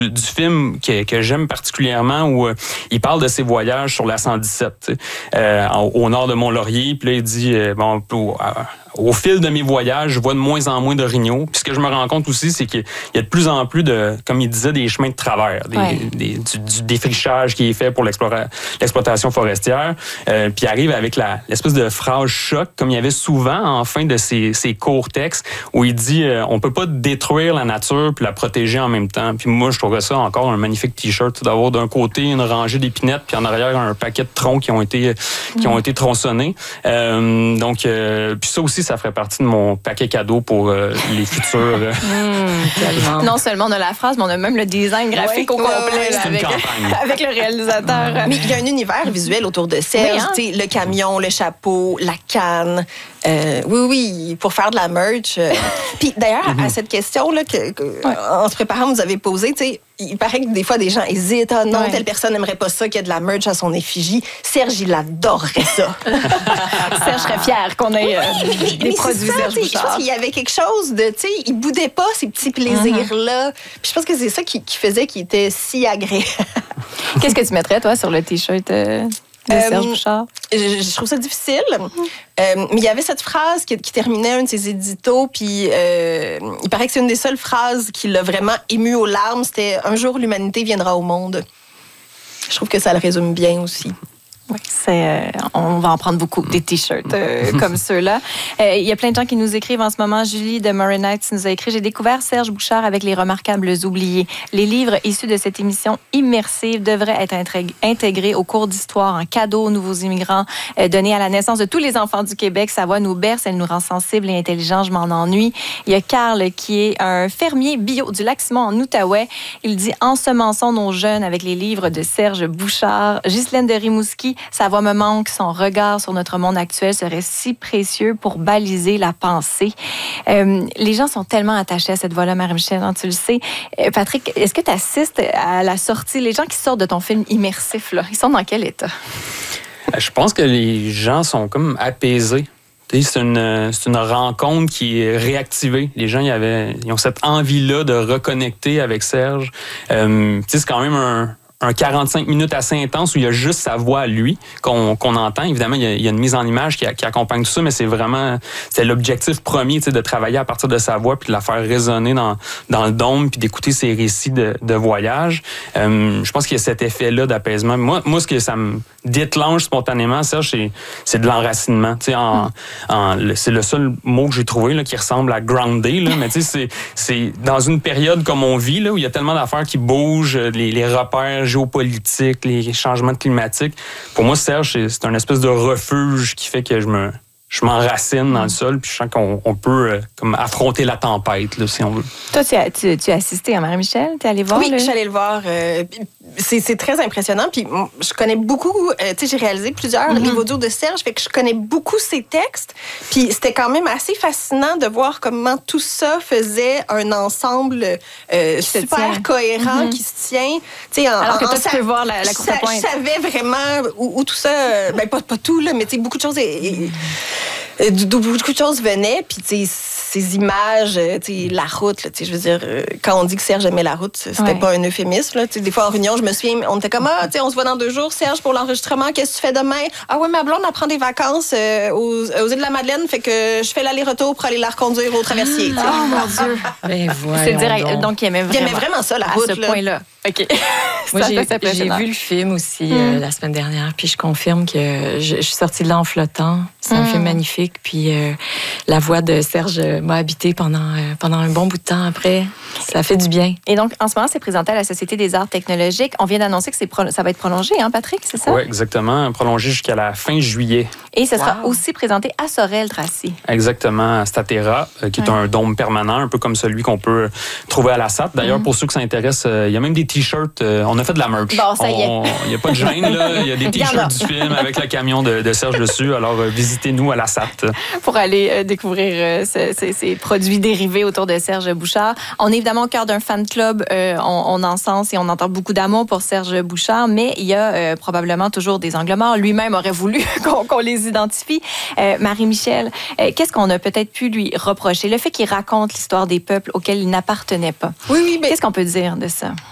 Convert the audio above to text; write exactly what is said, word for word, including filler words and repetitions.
du film que, que j'aime particulièrement où euh, il parle de ses voyages sur la cent dix-sept, euh, au nord de Mont-Laurier. Puis là, il dit, euh, bon, au, à, au fil de mes voyages, je vois de moins en moins d'orignaux. Puis ce que je me rends compte aussi, c'est qu'il y a de plus en plus de, comme il disait, des chemins de travers, des, ouais. des, du, du défrichage qui est fait pour l'exploitation forestière. Euh, puis il arrive avec la, l'espèce de phrase choc, comme il y avait souvent en fin de ses, ses courts textes, où il dit, euh, on peut pas détruire la nature puis la protéger en même temps. Puis moi, je trouve ça encore un magnifique t-shirt d'avoir d'un côté une rangée d'épinettes puis en arrière un paquet de troncs qui ont été qui ont été tronçonnés. Euh, donc euh, puis ça aussi ça ferait partie de mon paquet cadeau pour euh, les futurs. Euh... Mmh, non seulement on a la phrase, mais on a même le design graphique ouais, au complet ouais, là, avec, avec le réalisateur. Mais il y a un univers visuel autour de Serge, oui, hein? Le camion, le chapeau, la canne. Euh, oui, oui, pour faire de la merch. Euh. Puis d'ailleurs, mm-hmm. à cette question-là, que, que ouais. en se préparant, vous avez posée, tu sais, il paraît que des fois, des gens hésitent. Ah non, ouais. telle personne n'aimerait pas ça, qu'il y a de la merch à son effigie. Serge, il adorerait ça. Serge serait fier qu'on ait euh, des, des produits ça, Serge Bouchard. Je pense qu'il y avait quelque chose de, tu sais, il boudait pas ces petits plaisirs-là. Mm-hmm. Puis je pense que c'est ça qui, qui faisait qu'il était si agréable. Qu'est-ce que tu mettrais, toi, sur le T-shirt euh... de Serge Bouchard? Euh, je, je trouve ça difficile. Mm. Euh, mais il y avait cette phrase qui, qui terminait un de ses éditos, puis euh, il paraît que c'est une des seules phrases qui l'a vraiment ému aux larmes. C'était « Un jour, l'humanité viendra au monde ». Je trouve que ça le résume bien aussi. Oui, c'est, euh, on va en prendre beaucoup, des T-shirts euh, comme ceux-là. Euh, il y a plein de gens qui nous écrivent en ce moment. Julie de Murray Knights nous a écrit « J'ai découvert Serge Bouchard avec Les Remarquables oubliés. Les livres issus de cette émission immersive devraient être intégrés au cours d'histoire en cadeau aux nouveaux immigrants, euh, donnés à la naissance de tous les enfants du Québec. Sa voix nous berce, elle nous rend sensibles et intelligents. Je m'en ennuie. » Il y a Carl qui est un fermier bio du Lac-Simon en Outaouais. Il dit « Ensemençons nos jeunes avec les livres de Serge Bouchard. » Ghislaine de Rimouski, sa voix me manque, son regard sur notre monde actuel serait si précieux pour baliser la pensée. Euh, les gens sont tellement attachés à cette voix-là, Marie-Michel, hein, tu le sais. Euh, Patrick, est-ce que tu assistes à la sortie, les gens qui sortent de ton film immersif, là, ils sont dans quel état? Je pense que les gens sont comme apaisés. C'est une, c'est une rencontre qui est réactivée. Les gens, ils, avaient, ils ont cette envie-là de reconnecter avec Serge. Euh, c'est quand même un... un quarante-cinq minutes assez intense où il y a juste sa voix à lui qu'on, qu'on entend. Évidemment, il y, a, il y a une mise en image qui, qui accompagne tout ça, mais c'est vraiment c'est l'objectif premier, tu sais, de travailler à partir de sa voix puis de la faire résonner dans, dans le dôme puis d'écouter ses récits de, de voyage. Euh, je pense qu'il y a cet effet-là d'apaisement. Moi, moi, ce que ça me déclenche spontanément, Serge, c'est, c'est de l'enracinement. Tu sais, en, en, le, c'est le seul mot que j'ai trouvé là, qui ressemble à groundé, là, mais tu sais, c'est, c'est dans une période comme on vit, là, où il y a tellement d'affaires qui bougent, les, les repères géopolitiques, les changements climatiques. Pour moi, Serge, c'est, c'est un espèce de refuge qui fait que je me je m'enracine dans le sol, puis je sens qu'on on peut euh, comme affronter la tempête, là, si on veut. Toi, tu as, tu, tu as assisté à Marie-Michel? Tu es allé voir? Oui, le... je suis allée le voir. Euh, c'est, c'est très impressionnant. Puis je connais beaucoup, euh, tu sais, j'ai réalisé plusieurs mm-hmm. livres audio de Serge, fait que je connais beaucoup ses textes. Puis c'était quand même assez fascinant de voir comment tout ça faisait un ensemble euh, super tient. cohérent mm-hmm. qui se tient. Tu sais, en, alors que toi, en, tu peux voir la, la courte à pointe. Je savais vraiment où, où tout ça, ben pas, pas tout, là, mais tu sais, beaucoup de choses... Et, et, d'où beaucoup de choses venaient, puis tu sais, ces images, tu sais, la route, là, tu sais, je veux dire, quand on dit que Serge aimait la route, c'était ouais. pas un euphémisme, là, tu sais, des fois en réunion, je me souviens, on était comme, ah, tu sais, on se voit dans deux jours, Serge, pour l'enregistrement, qu'est-ce que tu fais demain? Ah ouais, ma blonde, elle prend des vacances euh, aux, aux îles de la Madeleine, fait que je fais l'aller-retour pour aller la reconduire au traversier. Ah, oh mon Dieu! Ben, c'est direct, donc. donc il aimait vraiment, il aimait vraiment ça, la à route, ce là. point-là. OK. Moi, j'ai, j'ai vu le film aussi mm. euh, la semaine dernière, puis je confirme que je, je suis sortie de là en flottant. C'est mm. un film magnifique, puis euh, la voix de Serge m'a habité pendant, euh, pendant un bon bout de temps après. Ça fait du bien. Et donc, en ce moment, c'est présenté à la Société des arts technologiques. On vient d'annoncer que c'est pro- ça va être prolongé, hein, Patrick, c'est ça? Oui, exactement. Prolongé jusqu'à la fin juillet. Et ce sera wow. aussi présenté à Sorel-Tracy. Exactement, à Statera, euh, qui est ouais. un dôme permanent, un peu comme celui qu'on peut trouver à la S A T. D'ailleurs, mm. pour ceux qui s'intéressent, il euh, y a même des T-shirts. Euh, on a fait de la merch. Bon, ça y est. Il n'y a pas de gêne, là. Il y a des T-shirts du film avec le camion de, de Serge dessus. Alors, euh, visitez-nous à la S A T. Pour aller euh, découvrir euh, ce, ces, ces produits dérivés autour de Serge Bouchard. On est évidemment au cœur d'un fan club. Euh, on, on encense et on entend beaucoup d'amour pour Serge Bouchard, mais il y a euh, probablement toujours des angles morts. Lui-même aurait voulu qu'on, qu'on les identifie. Euh, Marie-Michel, euh, qu'est-ce qu'on a peut-être pu lui reprocher? Le fait qu'il raconte l'histoire des peuples auxquels il n'appartenait pas. Oui, oui, mais... Qu'est-ce qu'on peut dire de ça?